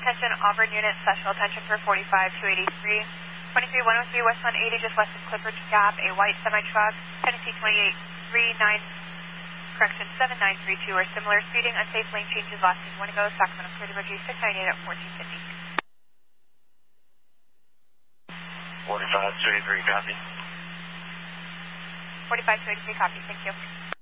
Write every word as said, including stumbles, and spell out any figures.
Attention Auburn unit, special attention for forty-five two eighty-three. twenty-three one oh three West one eighty, just west of Clipper Gap, a white semi-truck, Tennessee twenty-eight three nine, correction seven nine three two, or similar, speeding, unsafe lane changes, last thing one to go, Sacramento Clear to Reggie six ninety-eight at fourteen fifty. forty-five two eighty-three, copy. forty-five two eighty-three, copy, thank you.